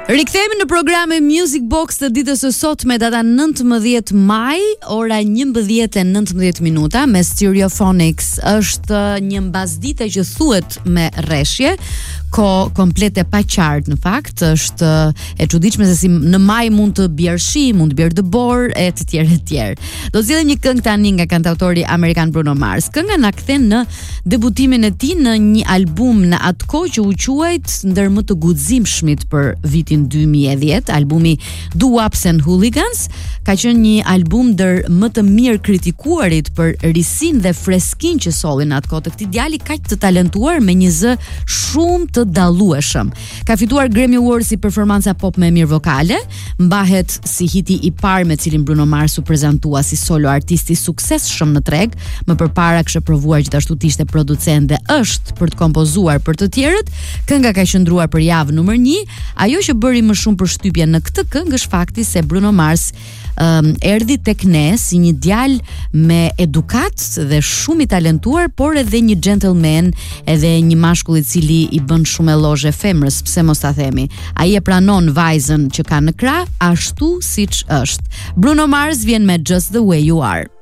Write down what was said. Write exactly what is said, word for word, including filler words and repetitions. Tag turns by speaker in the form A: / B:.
A: Rikthehemi në programin Music Box të ditës së sotme, data nëntëmbëdhjetë maj, ora njëmbëdhjetë e nëntëmbëdhjetë minuta me Stereophonics. Është një mbasdite që thuhet me rreshje, ko komplete pa qartë në fakt, është e çuditshme se si në maj mund të bjerë shi, mund të bjerë dëbor e të tjerë e tjerë. Do zgjedhim një këngë tani nga kantautori amerikan Bruno Mars. Kënga na kthen në debutimin e tij në një album në atë kohë që u quajt ndër më të guximshmit për vitin dy mijë e dhjetë, albumi Doo-Wops and Hooligans, ka qenë një album ndër më të mirë kritikuarit për risin dhe freskin që solli në atë kohë të këtij djali kaq të talentuar me një zë shumë të dallueshëm. Ka fituar Grammy Awards si performanca pop me mirë vokale, mbahet si hiti i parë me cilin Bruno Mars u prezantua si solo artisti suksesshëm në treg, më përpara kishte provuar gjithashtu të ishte producent dhe është për të kompozuar për të tjerët. Kënga ka qëndruar për javë numër një. Ajo që bëri më shumë përshtypje në këtë këngë është fakti se Bruno Mars um, erdhi tek ne si një djalë me edukat dhe shumë i talentuar, por edhe një gentleman, edhe një mashkull i cili i bën shumë elozhe femrës, pse mos ta themi. Ai e pranon vajzën që ka në krah ashtu siç është. Bruno Mars vjen me Just the Way You Are.